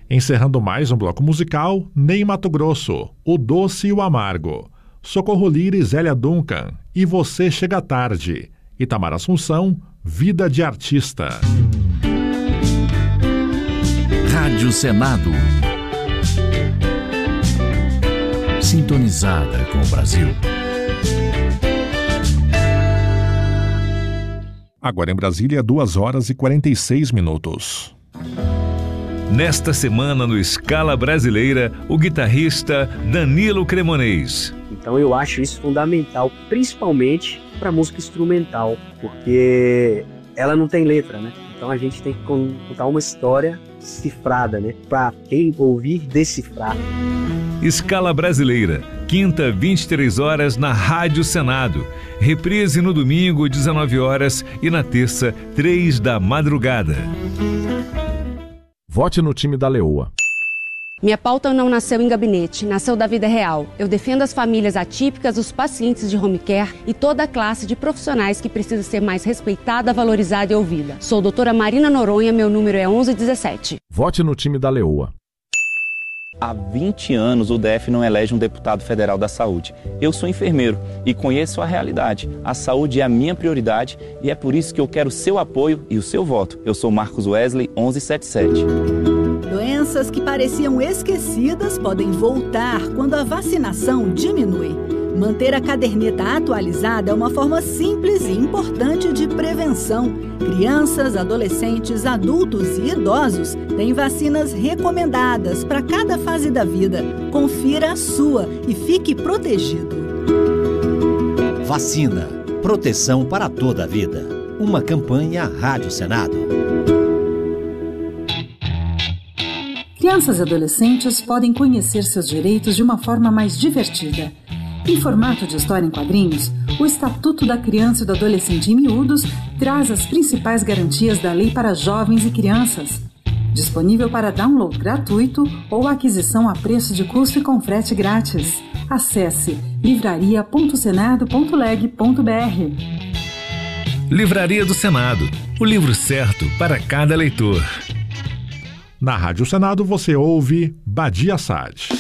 Encerrando mais um bloco musical, Ney Matogrosso, O Doce e o Amargo. Socorro Lira e Zélia Duncan, E Você Chega Tarde. Itamar Assunção, Vida de Artista. Rádio Senado. Sintonizada com o Brasil. Agora em Brasília, 2h46. Nesta semana no Escala Brasileira, o guitarrista Danilo Cremonês. Então eu acho isso fundamental, principalmente para música instrumental, porque ela não tem letra, né? Então a gente tem que contar uma história cifrada, né? Para quem ouvir, decifrar. Escala Brasileira, quinta, 23 horas na Rádio Senado. Reprise no domingo, 19 horas e na terça, 3 da madrugada. Vote no time da Leoa. Minha pauta não nasceu em gabinete, nasceu da vida real. Eu defendo as famílias atípicas, os pacientes de home care e toda a classe de profissionais que precisa ser mais respeitada, valorizada e ouvida. Sou doutora Marina Noronha, meu número é 1117. Vote no time da Leoa. Há 20 anos o DF não elege um deputado federal da saúde. Eu sou enfermeiro e conheço a realidade. A saúde é a minha prioridade e é por isso que eu quero seu apoio e o seu voto. Eu sou Marcos Wesley, 1177. Doenças que pareciam esquecidas podem voltar quando a vacinação diminui. Manter a caderneta atualizada é uma forma simples e importante de prevenção. Crianças, adolescentes, adultos e idosos têm vacinas recomendadas para cada fase da vida. Confira a sua e fique protegido. Vacina. Proteção para toda a vida. Uma campanha Rádio Senado. Crianças e adolescentes podem conhecer seus direitos de uma forma mais divertida. Em formato de história em quadrinhos, o Estatuto da Criança e do Adolescente em Miúdos traz as principais garantias da lei para jovens e crianças. Disponível para download gratuito ou aquisição a preço de custo e com frete grátis. Acesse livraria.senado.leg.br. Livraria do Senado, o livro certo para cada leitor. Na Rádio Senado você ouve Badia Sade.